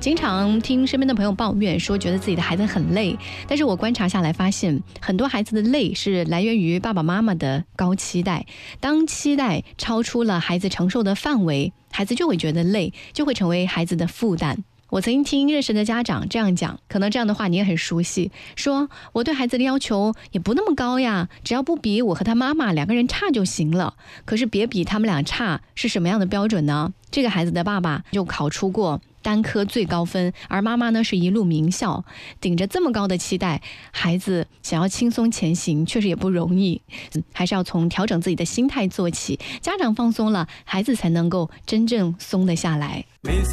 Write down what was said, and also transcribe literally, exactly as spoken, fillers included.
经常听身边的朋友抱怨说觉得自己的孩子很累，但是我观察下来发现，很多孩子的累是来源于爸爸妈妈的高期待。当期待超出了孩子承受的范围，孩子就会觉得累，就会成为孩子的负担。我曾经听认识的家长这样讲，可能这样的话你也很熟悉，说我对孩子的要求也不那么高呀，只要不比我和他妈妈两个人差就行了。可是别比他们俩差是什么样的标准呢？这个孩子的爸爸就考出过单科最高分，而妈妈呢是一路名校，顶着这么高的期待，孩子想要轻松前行确实也不容易，还是要从调整自己的心态做起，家长放松了，孩子才能够真正松得下来。